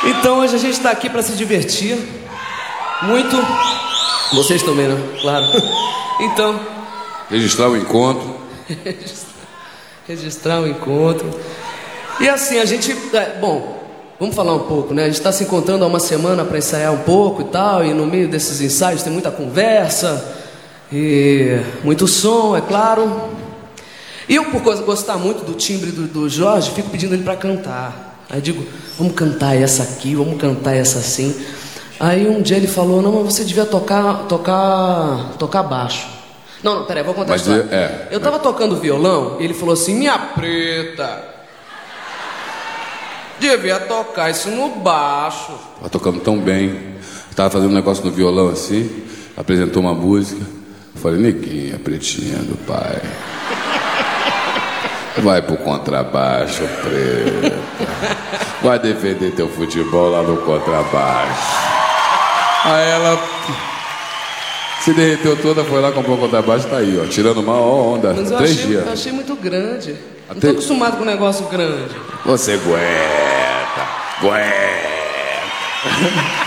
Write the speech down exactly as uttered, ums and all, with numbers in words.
Então hoje a gente tá aqui pra se divertir. Muito. Vocês também, né? Claro. Então. Registrar o encontro. Registrar o encontro. E assim, a gente. É, bom, vamos falar um pouco, né? A gente tá se encontrando há uma semana pra ensaiar um pouco e tal. E no meio desses ensaios tem muita conversa. E muito som, é claro. E eu, por gostar muito do timbre do, do Jorge, fico pedindo ele pra cantar. Aí digo, vamos cantar essa aqui, vamos cantar essa assim. Aí um dia ele falou, não, mas você devia tocar, tocar, tocar baixo. Não, não, peraí, vou contar mas a história. É, eu tava é. tocando violão e ele falou assim, minha preta, devia tocar isso no baixo. Tava tocando tão bem, tava fazendo um negócio no violão assim, apresentou uma música. Eu falei, neguinha, pretinha do pai, vai pro contrabaixo, preta. Vai defender teu futebol lá no contrabaixo. Aí ela se derreteu toda, foi lá, comprou o contrabaixo, tá aí, ó, tirando uma onda. Mas eu três achei, dias. eu achei muito grande. Até... Não tô acostumado com um negócio grande. Você aguenta, aguenta.